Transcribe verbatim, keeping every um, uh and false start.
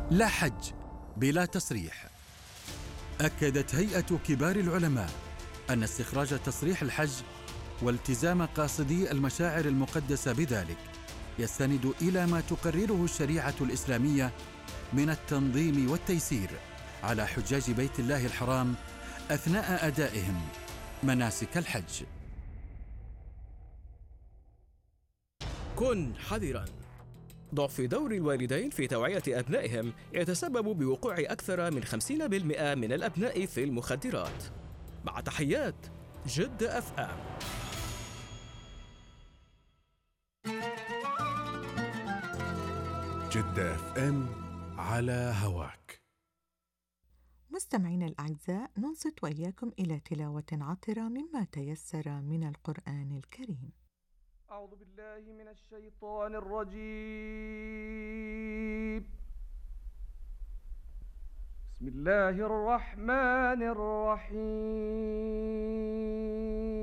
لا حج بلا تصريح. أكدت هيئة كبار العلماء أن استخراج تصريح الحج والتزام قاصدي المشاعر المقدسة بذلك يستند إلى ما تقرره الشريعة الإسلامية من التنظيم والتيسير على حجاج بيت الله الحرام أثناء أدائهم مناسك الحج. كن حذراً. ضعف دور الوالدين في توعية أبنائهم يتسبب بوقوع أكثر من خمسين بالمئة من الأبناء في المخدرات. مع تحيات جدة أف أم. جدة أف أم على هواك. مستمعينا الأعزاء، ننصت وإياكم إلى تلاوة عطرة مما تيسر من القرآن الكريم. أعوذ بالله من الشيطان الرجيم. بسم الله الرحمن الرحيم.